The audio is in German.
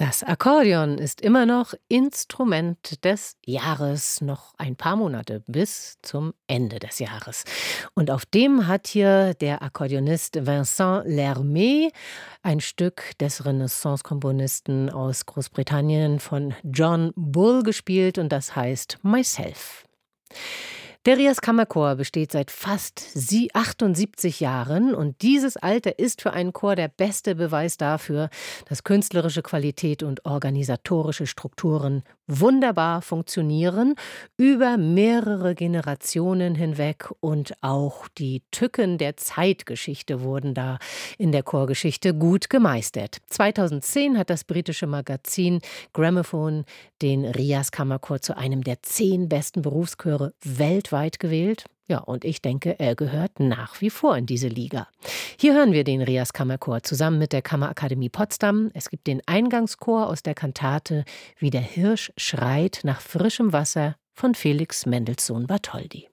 Das Akkordeon ist immer noch Instrument des Jahres, noch ein paar Monate bis zum Ende des Jahres. Und auf dem hat hier der Akkordeonist Vincent Lermet ein Stück des Renaissance-Komponisten aus Großbritannien von John Bull gespielt und das heißt Myself. Der Rias Kammerchor besteht seit fast 78 Jahren und dieses Alter ist für einen Chor der beste Beweis dafür, dass künstlerische Qualität und organisatorische Strukturen wunderbar funktionieren, über mehrere Generationen hinweg und auch die Tücken der Zeitgeschichte wurden da in der Chorgeschichte gut gemeistert. 2010 hat das britische Magazin Gramophone den Rias Kammerchor zu einem der 10 besten Berufschöre weltweit gewählt. Ja, und ich denke, er gehört nach wie vor in diese Liga. Hier hören wir den Rias Kammerchor zusammen mit der Kammerakademie Potsdam. Es gibt den Eingangschor aus der Kantate Wie der Hirsch schreit nach frischem Wasser von Felix Mendelssohn Bartholdy.